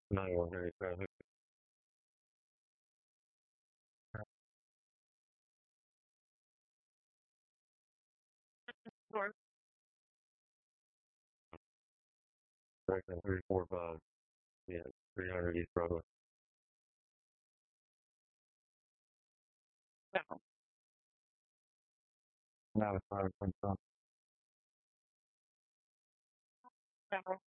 No, very traffic. Or direction 345. Yeah, 300 East Broadway. No. Now it's 5 from. No.